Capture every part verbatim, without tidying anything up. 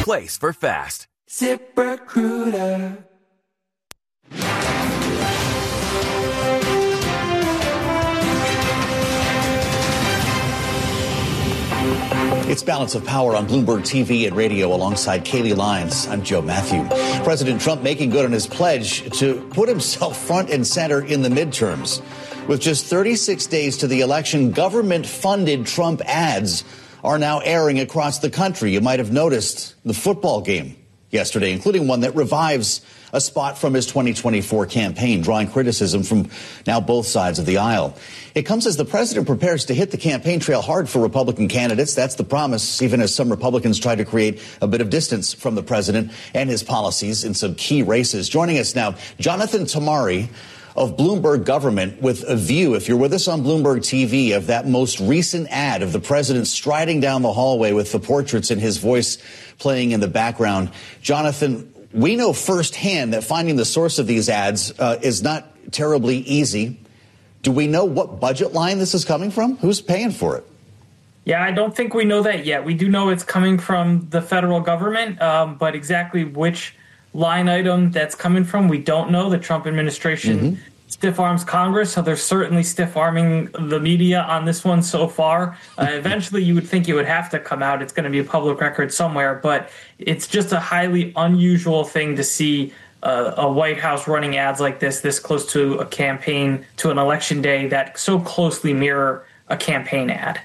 place for fast. ZipRecruiter. It's Balance of Power on Bloomberg T V and radio alongside Kaylee Lyons. I'm Joe Matthew. President Trump making good on his pledge to put himself front and center in the midterms. With just thirty-six days to the election, government-funded Trump ads are now airing across the country. You might have noticed the football game yesterday, including one that revives a spot from his twenty twenty-four campaign, drawing criticism from now both sides of the aisle. It comes as the president prepares to hit the campaign trail hard for Republican candidates. That's the promise, even as some Republicans try to create a bit of distance from the president and his policies in some key races. Joining us now, Jonathan Tamari of Bloomberg Government with a view, if you're with us on Bloomberg T V, of that most recent ad of the president striding down the hallway with the portraits and his voice playing in the background. Jonathan, we know firsthand that finding the source of these ads uh, is not terribly easy. Do we know what budget line this is coming from? Who's paying for it? Yeah, I don't think we know that yet. We do know it's coming from the federal government, um, but exactly which line item that's coming from, we don't know. The Trump administration mm-hmm. stiff arms Congress, so they're certainly stiff arming the media on this one so far. Uh, eventually, you would think it would have to come out. It's going to be a public record somewhere, but it's just a highly unusual thing to see uh, a White House running ads like this, this close to a campaign, to an election day that so closely mirror a campaign ad.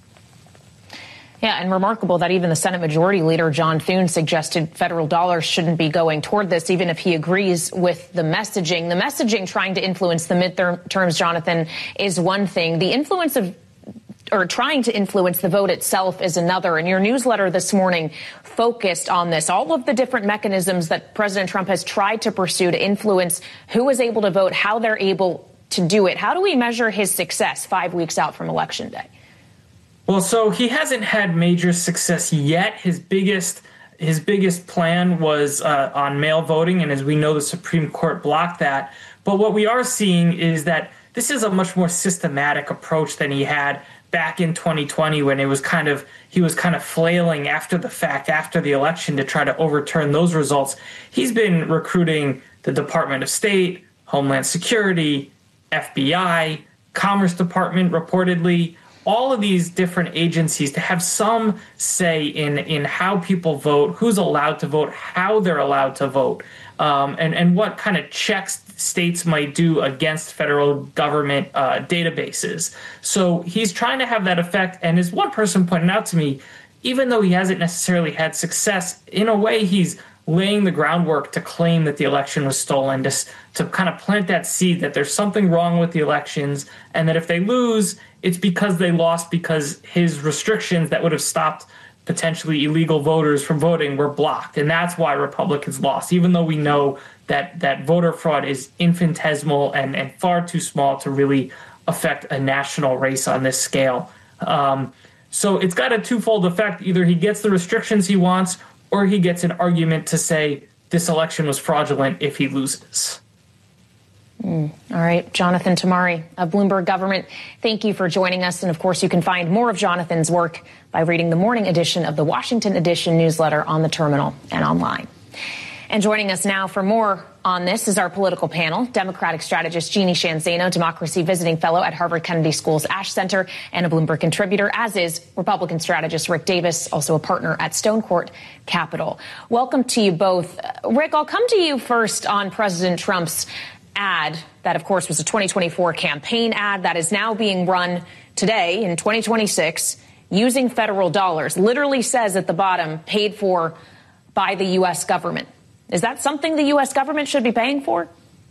Yeah, and remarkable that even the Senate Majority Leader, John Thune, suggested federal dollars shouldn't be going toward this, even if he agrees with the messaging. The messaging trying to influence the midterms, Jonathan, is one thing. The influence of or trying to influence the vote itself is another. And your newsletter this morning focused on this, all of the different mechanisms that President Trump has tried to pursue to influence who is able to vote, how they're able to do it. How do we measure his success five weeks out from Election Day? Well, so he hasn't had major success yet. His biggest his biggest plan was uh, on mail voting, and as we know, the Supreme Court blocked that. But what we are seeing is that this is a much more systematic approach than he had back in twenty twenty, when it was kind of he was kind of flailing after the fact, after the election, to try to overturn those results. He's been recruiting the Department of State, Homeland Security, F B I, Commerce Department, reportedly, all of these different agencies to have some say in, in how people vote, who's allowed to vote, how they're allowed to vote, um, and, and what kind of checks states might do against federal government uh, databases. So he's trying to have that effect. And as one person pointed out to me, even though he hasn't necessarily had success, in a way he's laying the groundwork to claim that the election was stolen, to, to kind of plant that seed that there's something wrong with the elections, and that if they lose, it's because they lost because his restrictions that would have stopped potentially illegal voters from voting were blocked. And that's why Republicans lost, even though we know that that voter fraud is infinitesimal and, and far too small to really affect a national race on this scale. Um, so it's got a twofold effect. Either he gets the restrictions he wants, or he gets an argument to say this election was fraudulent if he loses. Mm. All right. Jonathan Tamari of Bloomberg Government, thank you for joining us. And of course, you can find more of Jonathan's work by reading the morning edition of the Washington Edition newsletter on the terminal and online. And joining us now for more on this is our political panel, Democratic strategist Jeannie Sheehan Zaino, Democracy Visiting Fellow at Harvard Kennedy School's Ash Center and a Bloomberg contributor, as is Republican strategist Rick Davis, also a partner at Stone Court Capital. Welcome to you both. Rick, I'll come to you first on President Trump's ad that, of course, was a twenty twenty-four campaign ad that is now being run today in twenty twenty-six using federal dollars. Literally says at the bottom, paid for by the U S government. Is that something the U S government should be paying for?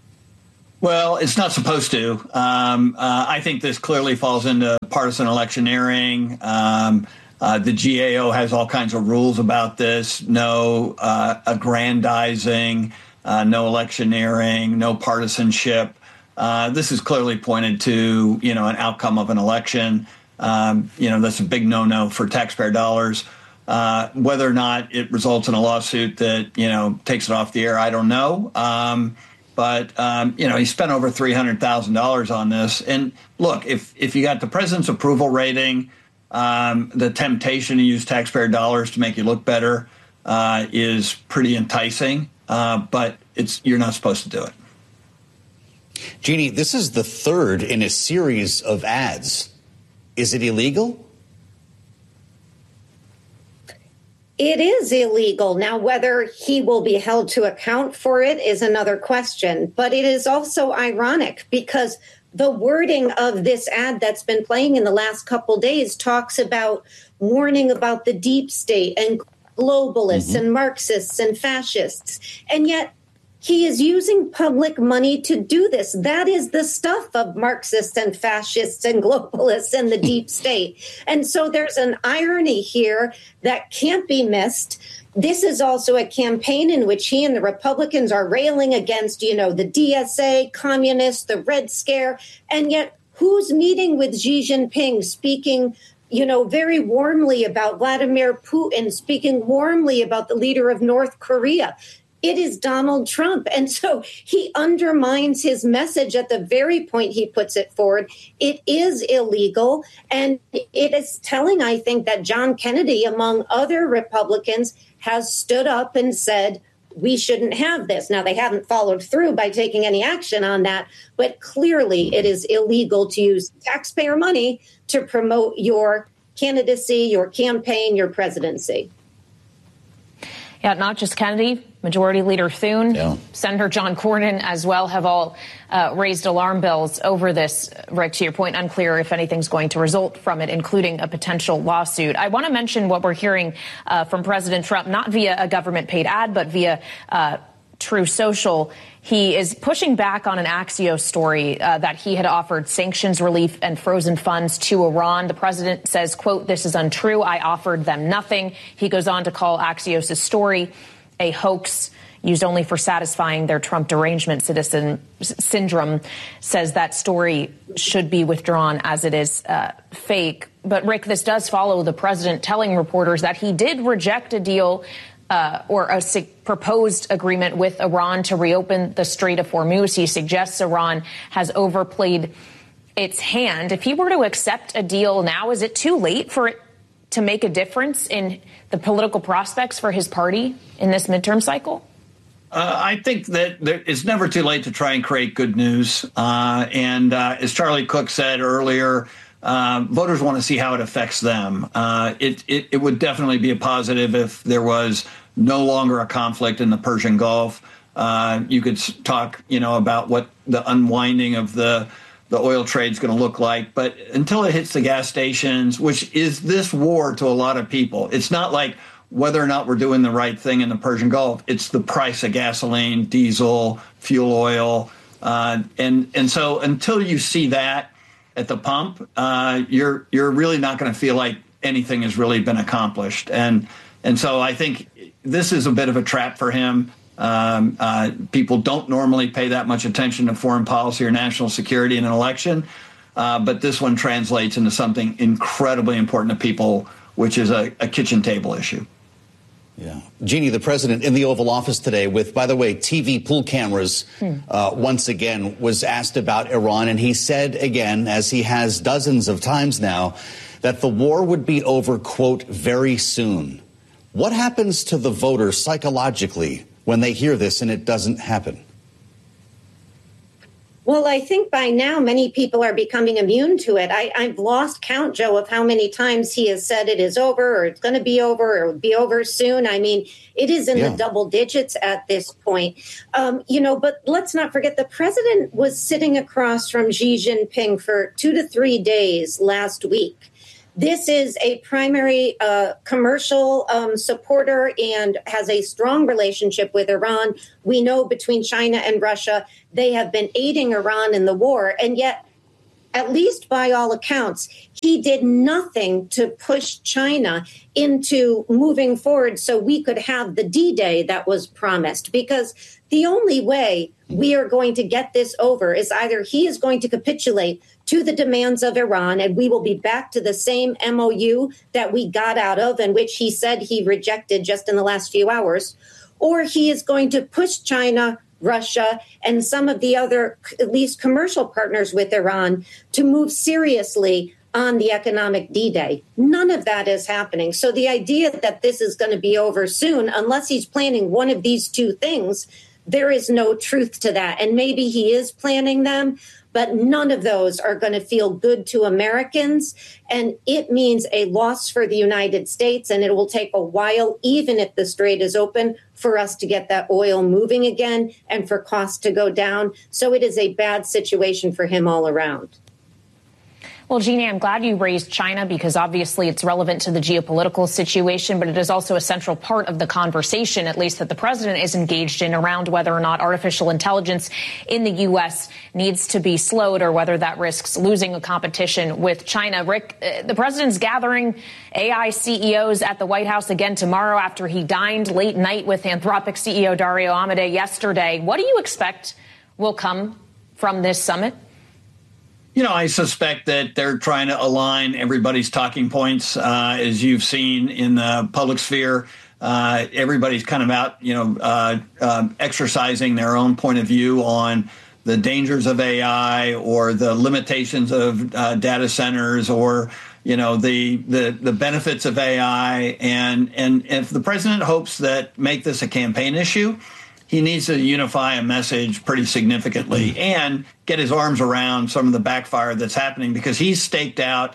Well, it's not supposed to. Um, uh, I think this clearly falls into partisan electioneering. Um, uh, the G A O has all kinds of rules about this. No uh, aggrandizing, uh, no electioneering, no partisanship. Uh, this is clearly pointed to, you know, an outcome of an election. Um, you know, that's a big no-no for taxpayer dollars. Uh, whether or not it results in a lawsuit that, you know, takes it off the air, I don't know. Um, but, um, you know, he spent over three hundred thousand dollars on this. And look, if if you got the president's approval rating, um, the temptation to use taxpayer dollars to make you look better uh, is pretty enticing, uh, but it's you're not supposed to do it. Jeannie, this is the third in a series of ads. Is it illegal? It is illegal. Now, whether he will be held to account for it is another question. But it is also ironic because the wording of this ad that's been playing in the last couple days talks about warning about the deep state and globalists mm-hmm. and Marxists and fascists. And yet he is using public money to do this. That is the stuff of Marxists and fascists and globalists and the deep state. And so there's an irony here that can't be missed. This is also a campaign in which he and the Republicans are railing against, you know, the D S A, communists, the Red Scare. And yet who's meeting with Xi Jinping, speaking, you know, very warmly about Vladimir Putin, speaking warmly about the leader of North Korea? It is Donald Trump. And so he undermines his message at the very point he puts it forward. It is illegal. And it is telling, I think, that John Kennedy, among other Republicans, has stood up and said, we shouldn't have this. Now, they haven't followed through by taking any action on that, but clearly it is illegal to use taxpayer money to promote your candidacy, your campaign, your presidency. Yeah, not just Kennedy, Majority Leader Thune, yeah. Senator John Cornyn as well have all uh, raised alarm bells over this. Rick, to your point, unclear if anything's going to result from it, including a potential lawsuit. I want to mention what we're hearing uh, from President Trump, not via a government paid ad, but via uh, True Social. He is pushing back on an Axios story uh, that he had offered sanctions relief and frozen funds to Iran. The president says, quote, this is untrue. I offered them nothing. He goes on to call Axios' story a hoax used only for satisfying their Trump derangement citizen syndrome, says that story should be withdrawn as it is uh, fake. But, Rick, this does follow the president telling reporters that he did reject a deal Uh, or a su- proposed agreement with Iran to reopen the Strait of Hormuz. He suggests Iran has overplayed its hand. If he were to accept a deal now, is it too late for it to make a difference in the political prospects for his party in this midterm cycle? Uh, I think that there, it's never too late to try and create good news. Uh, and uh, as Charlie Cook said earlier, Uh, voters want to see how it affects them. Uh, it, it, it would definitely be a positive if there was no longer a conflict in the Persian Gulf. Uh, you could talk, you know, about what the unwinding of the the oil trade is going to look like. But until it hits the gas stations, which is this war to a lot of people, it's not like whether or not we're doing the right thing in the Persian Gulf. It's the price of gasoline, diesel, fuel oil. Uh, and, and so until you see that at the pump, uh, you're you're really not going to feel like anything has really been accomplished. And and so I think this is a bit of a trap for him. Um, uh, people don't normally pay that much attention to foreign policy or national security in an election. Uh, but this one translates into something incredibly important to people, which is a, a kitchen table issue. Yeah. Jeannie, the president in the Oval Office today with, by the way, T V pool cameras, hmm. uh, once again, was asked about Iran. And he said again, as he has dozens of times now, that the war would be over, quote, very soon. What happens to the voters psychologically when they hear this and it doesn't happen? Well, I think by now many people are becoming immune to it. I, I've lost count, Joe, of how many times he has said it is over or it's going to be over or it'll be over soon. I mean, it is in yeah. the double digits at this point. Um, you know, but let's not forget the president was sitting across from Xi Jinping for two to three days last week. This is a primary uh, commercial um, supporter and has a strong relationship with Iran. We know between China and Russia, they have been aiding Iran in the war. And yet, at least by all accounts, he did nothing to push China into moving forward so we could have the D-Day that was promised. Because the only way we are going to get this over is either he is going to capitulate to the demands of Iran, and we will be back to the same M O U that we got out of and which he said he rejected just in the last few hours, or he is going to push China, Russia, and some of the other, at least commercial partners with Iran to move seriously on the economic D-Day. None of that is happening. So the idea that this is going to be over soon, unless he's planning one of these two things, there is no truth to that. And maybe he is planning them, but none of those are going to feel good to Americans. And it means a loss for the United States. And it will take a while, even if the Strait is open, for us to get that oil moving again and for costs to go down. So it is a bad situation for him all around. Well, Jeannie, I'm glad you raised China because obviously it's relevant to the geopolitical situation, but it is also a central part of the conversation, at least that the president is engaged in, around whether or not artificial intelligence in the U S needs to be slowed or whether that risks losing a competition with China. Rick, the president's gathering A I C E Os at the White House again tomorrow after he dined late night with Anthropic C E O Dario Amodei yesterday. What do you expect will come from this summit? You know, I suspect that they're trying to align everybody's talking points. Uh, as you've seen in the public sphere, uh, everybody's kind of out, you know, uh, um, exercising their own point of view on the dangers of A I or the limitations of uh, data centers or, you know, the, the the benefits of A I. And, and if the president hopes that make this a campaign issue, he needs to unify a message pretty significantly and get his arms around some of the backfire that's happening because he's staked out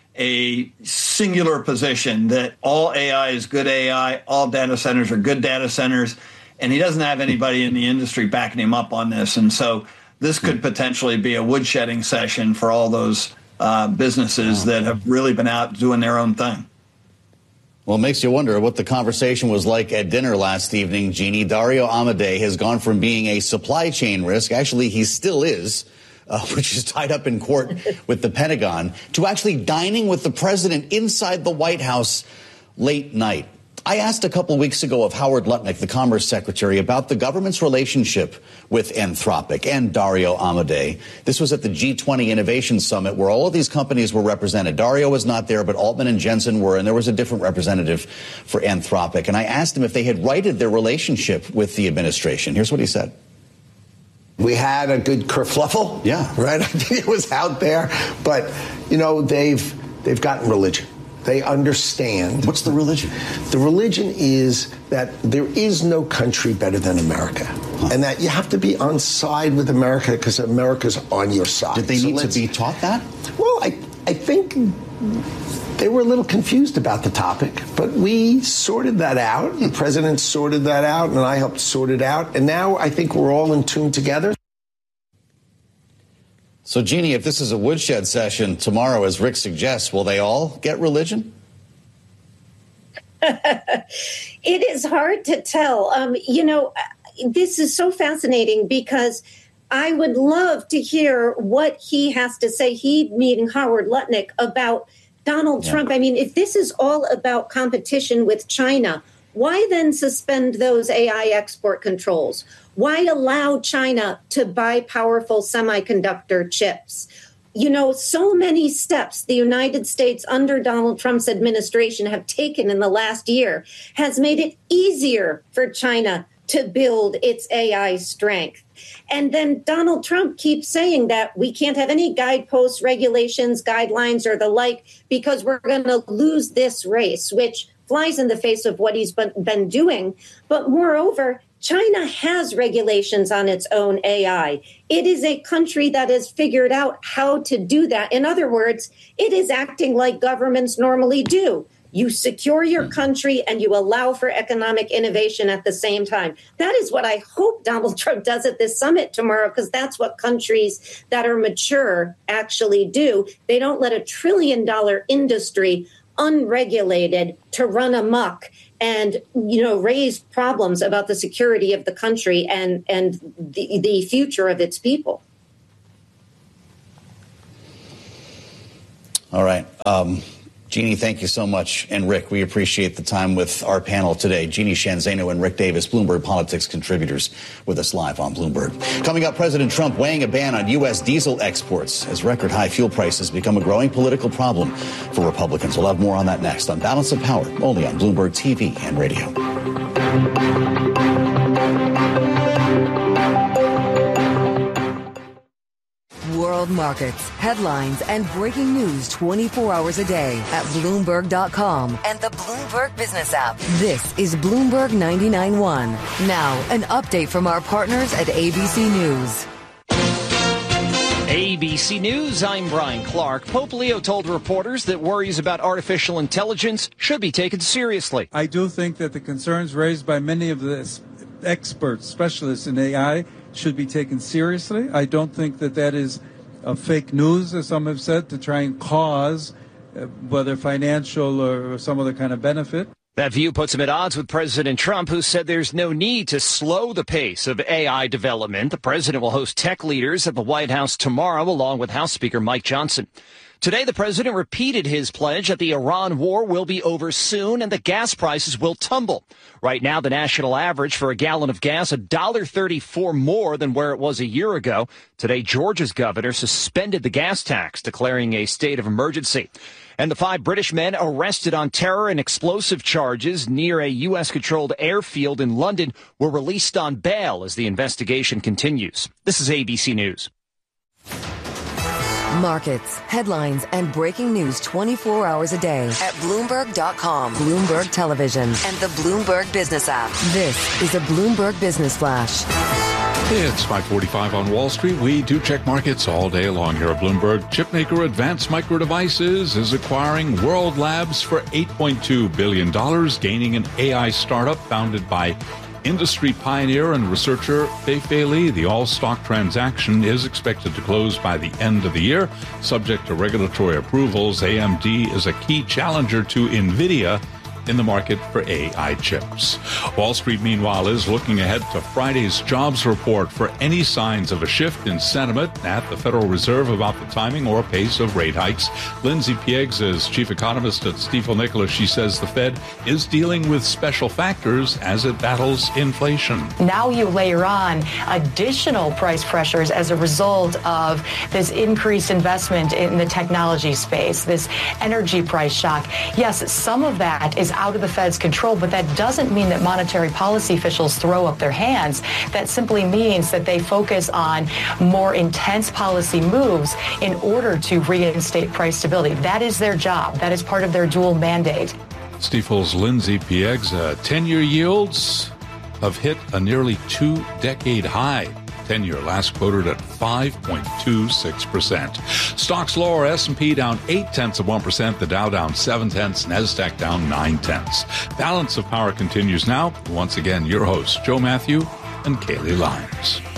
a singular position that all A I is good A I, all data centers are good data centers, and he doesn't have anybody in the industry backing him up on this. And so this could potentially be a woodshedding session for all those uh, businesses that have really been out doing their own thing. Well, it makes you wonder what the conversation was like at dinner last evening, Jeannie. Dario Amodei has gone from being a supply chain risk, actually he still is, uh, which is tied up in court with the Pentagon, to actually dining with the president inside the White House late night. I asked a couple weeks ago of Howard Lutnick, the Commerce Secretary, about the government's relationship with Anthropic and Dario Amodei. This was at the G twenty Innovation Summit where all of these companies were represented. Dario was not there, but Altman and Jensen were, and there was a different representative for Anthropic. And I asked him if they had righted their relationship with the administration. Here's what he said. We had a good kerfluffle. Yeah. Right? I think it was out there. But, you know, they've they've gotten religion. They understand. What's the religion? The religion is that there is no country better than America. Huh. And that you have to be on side with America because America's on your side. Did they so need to be taught that? Well, I, I think they were a little confused about the topic, but we sorted that out. The president sorted that out, and I helped sort it out. And now I think we're all in tune together. So, Jeannie, if this is a woodshed session tomorrow, as Rick suggests, will they all get religion? It is hard to tell. Um, you know, this is so fascinating because I would love to hear what he has to say, he meeting Howard Lutnick, about Donald yeah. Trump. I mean, if this is all about competition with China, why then suspend those A I export controls? Why allow China to buy powerful semiconductor chips? You know, so many steps the United States under Donald Trump's administration have taken in the last year has made it easier for China to build its A I strength. And then Donald Trump keeps saying that we can't have any guideposts, regulations, guidelines, or the like, because we're going to lose this race, which flies in the face of what he's been doing. But moreover, China has regulations on its own A I. It is a country that has figured out how to do that. In other words, it is acting like governments normally do. You secure your country and you allow for economic innovation at the same time. That is what I hope Donald Trump does at this summit tomorrow, because that's what countries that are mature actually do. They don't let a trillion dollar industry unregulated to run amok and, you know, raise problems about the security of the country and, and the, the future of its people. All right. Um, Jeannie, thank you so much. And Rick, we appreciate the time with our panel today. Jeannie Sheehan Zaino and Rick Davis, Bloomberg Politics contributors, with us live on Bloomberg. Coming up, President Trump weighing a ban on U S diesel exports as record high fuel prices become a growing political problem for Republicans. We'll have more on that next on Balance of Power, only on Bloomberg T V and radio. World world markets, headlines, and breaking news twenty-four hours a day at Bloomberg dot com and the Bloomberg Business app. This is Bloomberg ninety-nine point one. Now, an update from our partners at A B C News. A B C News, I'm Brian Clark. Pope Leo told reporters that worries about artificial intelligence should be taken seriously. I do think that the concerns raised by many of the experts, specialists in A I, should be taken seriously. I don't think that that is uh, fake news, as some have said, to try and cause uh, whether financial or some other kind of benefit. That view puts him at odds with President Trump, who said there's no need to slow the pace of A I development. The president will host tech leaders at the White House tomorrow, along with House Speaker Mike Johnson. Today, the president repeated his pledge that the Iran war will be over soon and the gas prices will tumble. Right now, the national average for a gallon of gas, one dollar thirty-four more than where it was a year ago. Today, Georgia's governor suspended the gas tax, declaring a state of emergency. And the five British men arrested on terror and explosive charges near a U S-controlled airfield in London were released on bail as the investigation continues. This is A B C News. Markets, headlines, and breaking news twenty-four hours a day at Bloomberg dot com, Bloomberg Television, and the Bloomberg Business app. This is a Bloomberg Business Flash. It's five forty-five on Wall Street. We do check markets all day long here at Bloomberg. Chipmaker Advanced Micro Devices is acquiring World Labs for eight point two billion dollars, gaining an A I startup founded by industry pioneer and researcher Fei-Fei Li. The all-stock transaction is expected to close by the end of the year. Subject to regulatory approvals, A M D is a key challenger to NVIDIA in the market for A I chips. Wall Street, meanwhile, is looking ahead to Friday's jobs report for any signs of a shift in sentiment at the Federal Reserve about the timing or pace of rate hikes. Lindsay Pieggs is chief economist at Stifel Nicolaus. She says the Fed is dealing with special factors as it battles inflation. Now you layer on additional price pressures as a result of this increased investment in the technology space, this energy price shock. Yes, some of that is out of the Fed's control, but that doesn't mean that monetary policy officials throw up their hands. That simply means that they focus on more intense policy moves in order to reinstate price stability. That is their job. That is part of their dual mandate. Stifel's Lindsay Pieggs, uh, ten-year yields have hit a nearly two-decade high. ten-year last quoted at five point two six percent. Stocks lower, S and P down eight tenths of one percent, the Dow down seven tenths, NASDAQ down nine tenths. Balance of Power continues now. Once again, your hosts, Joe Matthew and Kaylee Lyons.